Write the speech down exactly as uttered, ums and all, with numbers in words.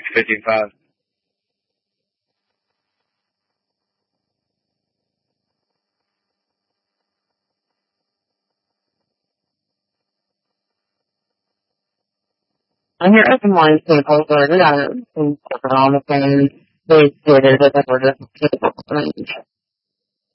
fifty-five. On your open line table, where the items and on the phone, they did it as a sort of